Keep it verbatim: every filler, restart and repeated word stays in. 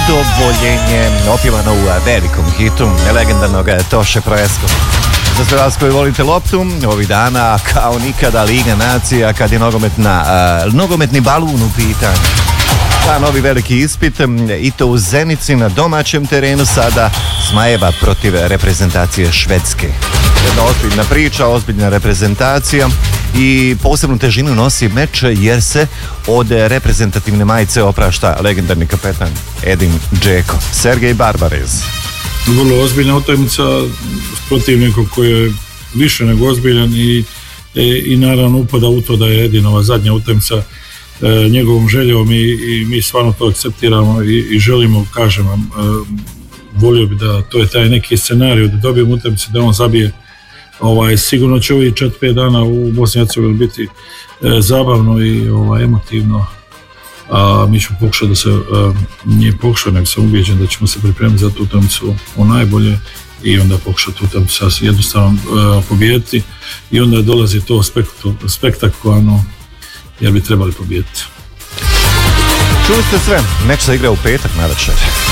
Udovoljenje, opjevano u velikom hitu legendarnog Toše Proeskog. Za sve vas koji volite loptu, ovih dana kao nikada Liga nacija kad je nogometna, uh, nogometni balun u pitanju. Pa novi veliki ispit i to u Zenici na domaćem terenu sada Zmajeva protiv reprezentacije Švedske. Jedna ozbiljna priča, ozbiljna reprezentacija i posebnu težinu nosi meč jer se od reprezentativne majice oprašta legendarni kapetan Edin Džeko. Sergej Barbarez. Vrlo ozbiljna utakmica s protivnikom koji je više nego ozbiljan i, i, i naravno upada u to da je Edinova zadnja utakmica e, njegovom željom i, i mi stvarno to akceptiramo i, i želimo, kažem vam, e, volio bi da to je taj neki scenarij da dobijemo utakmicu da on zabije. Ovaj, sigurno će ovih četiri pet dana u Bosni i Hercegovini biti e, zabavno i ovaj, emotivno, a mi ćemo pokušati da se, a, nije pokušati, nego sam ubijeđen da ćemo se pripremiti za tu utakmicu u najbolje i onda pokušati tu utakmicu jednostavno a, pobijediti i onda dolazi to spektakularno jer bi trebali pobijediti. Čuli ste sve, meč se igra u petak navečer.